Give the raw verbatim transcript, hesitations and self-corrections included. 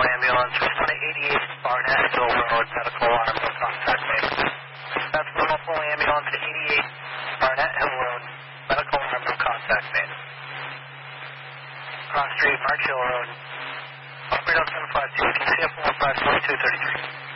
ambulance, respond to eighty-eight Barnett Hill Road, medical alarm, no contact made. That's Norfolk ambulance to eighty-eight Barnett Hill Road, medical alarm, no contact made. Cross Street, March Hill Road. Operator seven five two, P C F one five four two three three.